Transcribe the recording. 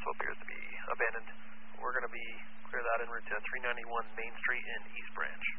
also appears to be abandoned. We're going to be clear that en route to 391 Main Street in East Branch.